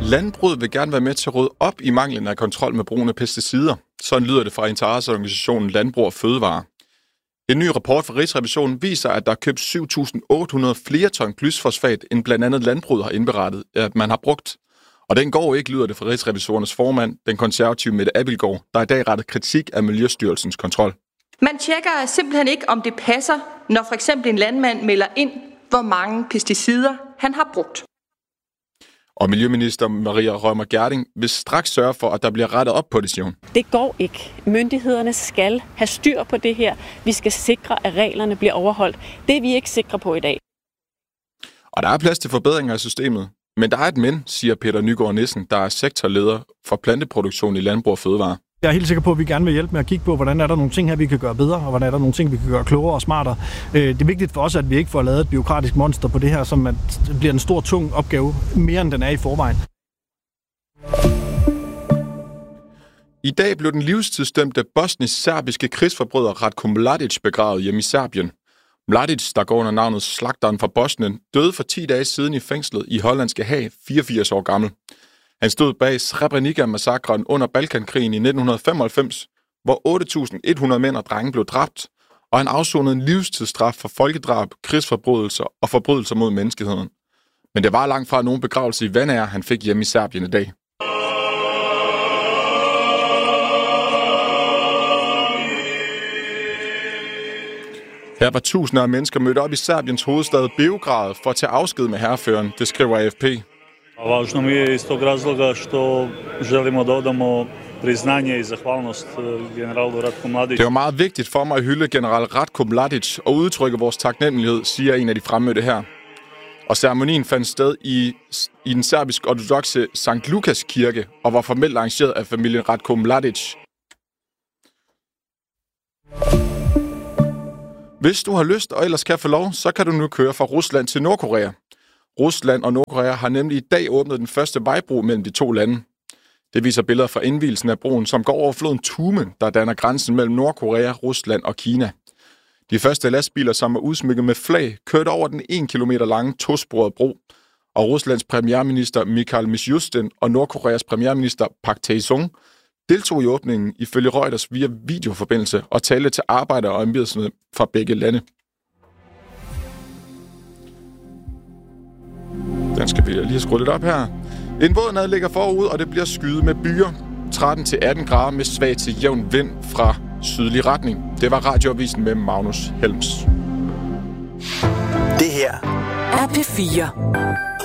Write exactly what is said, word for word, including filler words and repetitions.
Landbruget vil gerne være med til at rydde op i manglen af kontrol med brugen af pesticider. Sådan lyder det fra interesseorganisationen Landbrug og Fødevare. En ny rapport fra Rigsrevisionen viser, at der er købt syv tusind otte hundrede flere ton glyfosat, end blandt andet landbruget har indberettet, at man har brugt. Og den går ikke, lyder det fra Rigsrevisionernes formand, den konservative Mette Abildgaard, der i dag rettet kritik af Miljøstyrelsens kontrol. Man tjekker simpelthen ikke, om det passer, når for eksempel en landmand melder ind, hvor mange pesticider han har brugt. Og Miljøminister Maria Reumert Gjerding vil straks sørge for, at der bliver rettet op på det, siger hun. Det går ikke. Myndighederne skal have styr på det her. Vi skal sikre, at reglerne bliver overholdt. Det er vi ikke sikre på i dag. Og der er plads til forbedringer af systemet. Men der er et men, siger Peter Nygaard Nissen, der er sektorleder for planteproduktion i Landbrug og Fødevare. Jeg er helt sikker på, at vi gerne vil hjælpe med at kigge på, hvordan er der nogle ting her, vi kan gøre bedre, og hvordan er der nogle ting, vi kan gøre klogere og smartere. Det er vigtigt for os, at vi ikke får lavet et bureaukratisk monster på det her, som bliver en stor, tung opgave, mere end den er i forvejen. I dag blev den livstidsdømte bosnisk-serbiske krigsforbryder Ratko Mladic begravet hjemme i Serbien. Mladic, der går under navnet Slagteren fra Bosnien, døde for ti dage siden i fængslet i hollandske Haag, fireogfirs år gammel. Han stod bag Srebrenica-massakren under Balkankrigen i nitten femoghalvfems, hvor otte tusind et hundrede mænd og drenge blev dræbt, og han afsonede en livstidsstraf for folkedrab, krigsforbrydelser og forbrydelser mod menneskeheden. Men det var langt fra nogen begravelse i Vanair, han fik hjemme i Serbien i dag. Her var tusinder af mennesker mødt op i Serbiens hovedstad Beograd for at tage afsked med hærføreren, det skriver A F P. Važno mi je iz tog razloga što želimo da odamo priznanje i zahvalnost generalu Ratku Mladić. Det var meget vigtigt for mig at hylde general Ratko Mladić og udtrykke vores taknemmelighed, siger en af de fremmødte her. Og ceremonien fandt sted i, i den serbisk-ortodokse Sankt Lukas kirke og var formelt arrangeret af familien Ratko Mladić. Hvis du har lyst og ellers kan få lov, så kan du nu køre fra Rusland til Nordkorea. Rusland og Nordkorea har nemlig i dag åbnet den første vejbro mellem de to lande. Det viser billeder fra indvielsen af broen, som går over floden Tumen, der danner grænsen mellem Nordkorea, Rusland og Kina. De første lastbiler, som er udsmykket med flag, kørte over den en kilometer lange tosporede bro, og Ruslands premierminister Mikhail Mishustin og Nordkoreas premierminister Park Tae-sung deltog i åbningen ifølge Reuters via videoforbindelse og talte til arbejdere og embedsmænd fra begge lande. Den skal vi lige skrue lidt op her. En vådnad ligger forud, og det bliver skyet med byer. tretten til atten grader med svag til jævn vind fra sydlig retning. Det var Radioavisen med Magnus Helms. Det her er P fire.